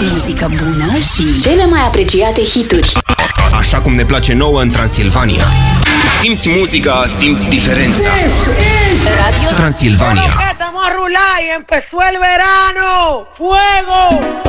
muzică bună și cele mai apreciate hituri. Așa cum ne place nouă în Transilvania. Simți muzica, simți diferența. Radio Transilvania. Estamos a rular y empezó el verano. ¡Fuego!